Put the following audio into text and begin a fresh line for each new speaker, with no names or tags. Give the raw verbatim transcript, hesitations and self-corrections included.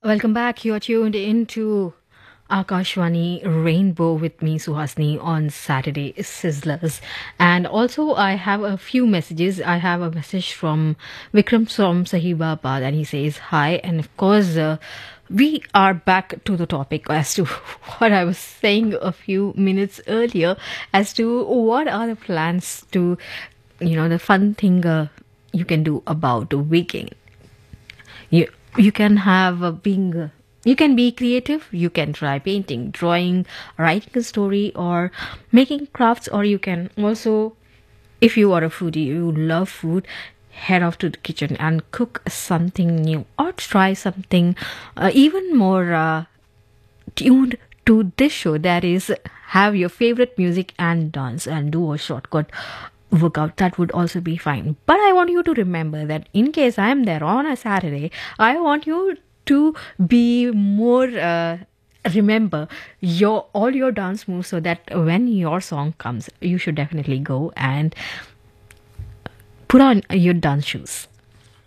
Welcome back. You're tuned into Akashwani Rainbow with me, Suhasni, on Saturday Sizzlers. And also, I have a few messages. I have a message from Vikram from Sahibabad, and he says, Hi. And of course, uh, we are back to the topic as to what I was saying a few minutes earlier as to what are the plans to, you know, the fun thing uh, you can do about the weekend. You you can have a being uh, you can be creative. You can try painting, drawing, writing a story, or making crafts. Or you can also, if you are a foodie, you love food, head off to the kitchen and cook something new or try something uh, even more uh, tuned to this show, that is have your favorite music and dance and do a shortcut workout. That would also be fine, but I want you to remember that in case I am there on a Saturday, I want you to be more uh, remember your all your dance moves, so that when your song comes, you should definitely go and put on your dance shoes.